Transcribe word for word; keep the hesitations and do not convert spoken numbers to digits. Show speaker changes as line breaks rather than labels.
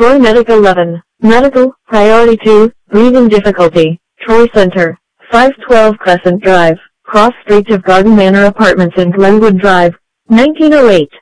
Troy Medic eleven. Medical, Priority two, Breathing Difficulty, Troy Center, five twelve Crescent Drive, cross street of Garden Manor Apartments in Glenwood Drive, nineteen oh eight.